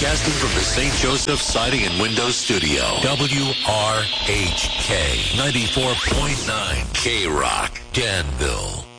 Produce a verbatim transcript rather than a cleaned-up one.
Broadcasting from the Saint Joseph Siding and Windows Studio. W R H K ninety-four point nine K Rock, Danville.